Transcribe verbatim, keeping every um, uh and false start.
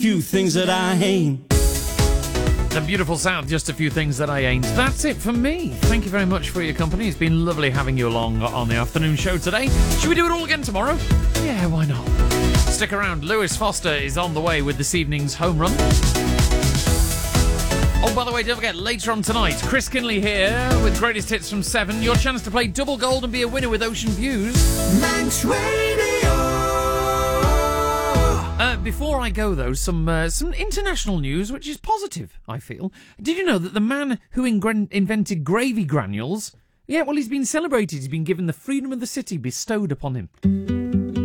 few things that I ain't. The beautiful sound, just a few things that I ain't. That's it for me. Thank you very much for your company. It's been lovely having you along on the afternoon show today. Should we do it all again tomorrow? Yeah, why not? Stick around. Lewis Foster is on the way with this evening's home run. Oh, by the way, don't forget, later on tonight, Chris Kinley here with greatest hits from seven. Your chance to play double gold and be a winner with Ocean Views. Manx Radio. Uh, before I go, though, some uh, some international news, which is positive, I feel. Did you know that the man who ingren- invented gravy granules, yeah, well, he's been celebrated. He's been given the freedom of the city bestowed upon him.